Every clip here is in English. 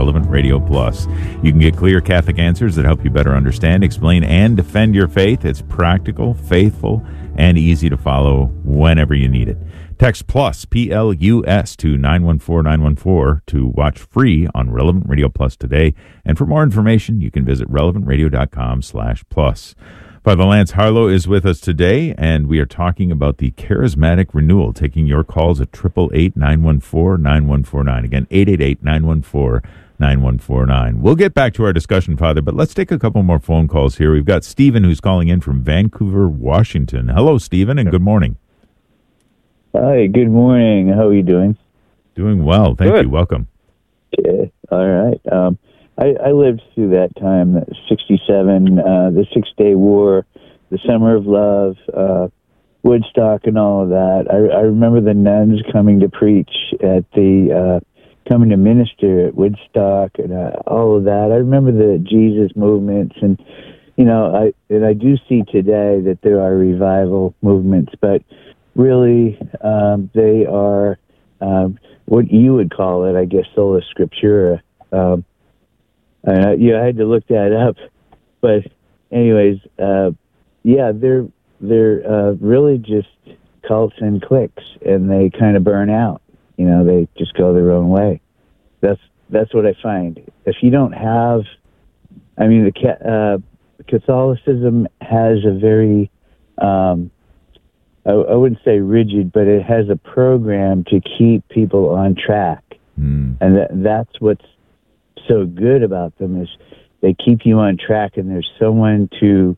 Relevant Radio Plus. You can get clear Catholic answers that help you better understand, explain, and defend your faith. It's practical, faithful, and easy to follow whenever you need it. Text PLUS, P-L-U-S, to 914-914 to watch free on Relevant Radio Plus today. And for more information, you can visit relevantradio.com/plus. Father Lance Harlow is with us today, and we are talking about the Charismatic Renewal, taking your calls at 888-914-9149. Again, 888-914-9149. We'll get back to our discussion, Father, but let's take a couple more phone calls here. We've got Stephen who's calling in from Vancouver, Washington. Hello, Stephen, and good morning. Hi, good morning. How are you doing? Doing well. Thank you. Welcome. Yeah, all right. I lived through that time, 67, the 6-Day War, the Summer of Love, Woodstock and all of that. I remember the nuns coming to preach at coming to minister at Woodstock and all of that. I remember the Jesus movements, and I do see today that there are revival movements, but really they are what you would call it, I guess, sola scriptura. I had to look that up, but anyways, they're really just cults and cliques, and they kind of burn out. They just go their own way. That's what I find. If you don't have, Catholicism has a very, I wouldn't say rigid, but it has a program to keep people on track, and that's what's so good about them is they keep you on track, and there's someone to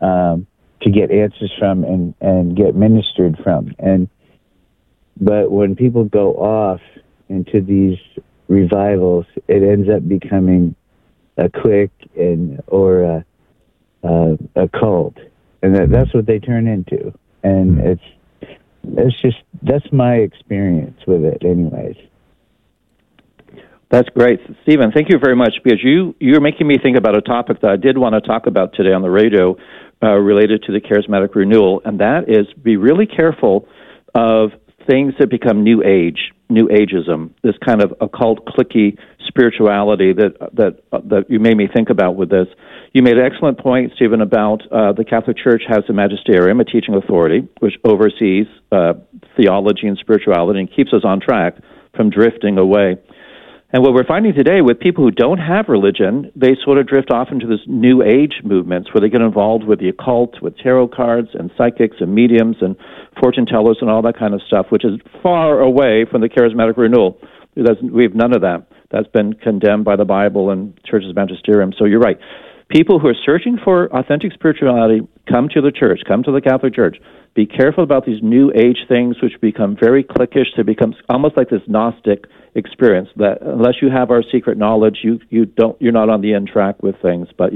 get answers from and get ministered from. But when people go off into these revivals, it ends up becoming a clique or a cult, and that's what they turn into. And that's my experience with it, anyways. That's great. Stephen, thank you very much, because you're making me think about a topic that I did want to talk about today on the radio related to the charismatic renewal, and that is be really careful of things that become new ageism, this kind of occult, cliquey spirituality that you made me think about with this. You made an excellent point, Stephen, about the Catholic Church has a magisterium, a teaching authority, which oversees theology and spirituality and keeps us on track from drifting away. And what we're finding today with people who don't have religion, they sort of drift off into this new age movements where they get involved with the occult, with tarot cards and psychics and mediums and fortune tellers and all that kind of stuff, which is far away from the charismatic renewal. We have none of that. That's been condemned by the Bible and Church's magisterium. So you're right. People who are searching for authentic spirituality, come to the church, come to the Catholic Church. Be careful about these new age things which become very cliquish. They become almost like this Gnostic experience that unless you have our secret knowledge, you're not on the end track with things. But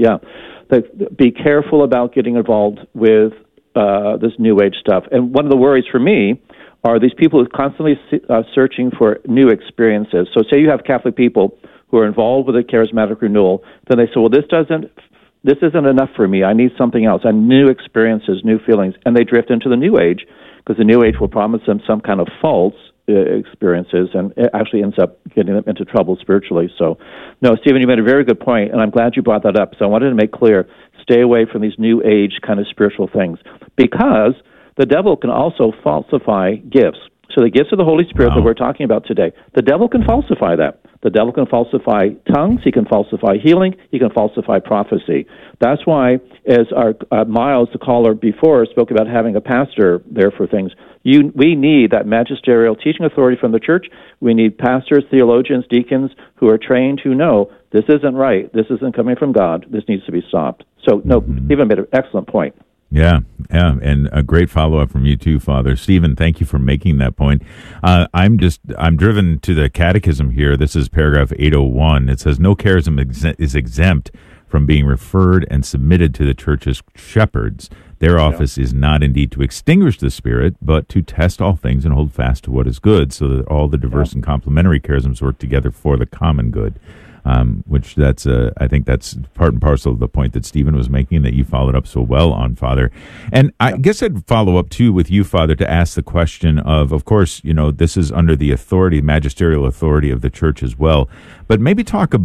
be careful about getting involved with this new age stuff. And one of the worries for me are these people who are constantly searching for new experiences. So say you have Catholic people who are involved with a charismatic renewal, then they say, well, this isn't enough for me. I need something else. I need new experiences, new feelings. And they drift into the New Age because the New Age will promise them some kind of false experiences, and it actually ends up getting them into trouble spiritually. So, no, Stephen, you made a very good point, and I'm glad you brought that up. So I wanted to make clear, stay away from these New Age kind of spiritual things, because the devil can also falsify gifts. So the gifts of the Holy Spirit that we're talking about today, the devil can falsify that. The devil can falsify tongues, he can falsify healing, he can falsify prophecy. That's why, as our Miles, the caller before, spoke about having a pastor there for things, we need that magisterial teaching authority from the church. We need pastors, theologians, deacons who are trained, who know this isn't right, this isn't coming from God, this needs to be stopped. So, no, Stephen made an excellent point. Yeah, and a great follow-up from you too, Father. Stephen, thank you for making that point. I'm driven to the catechism here. This is paragraph 801. It says, no charism is exempt from being referred and submitted to the church's shepherds. Their office is not indeed to extinguish the Spirit, but to test all things and hold fast to what is good, so that all the diverse and complementary charisms work together for the common good. Which I think that's part and parcel of the point that Stephen was making, that you followed up so well on, Father. And I guess I'd follow up, too, with you, Father, to ask the question of course, this is under the magisterial authority of the church as well, but maybe talk about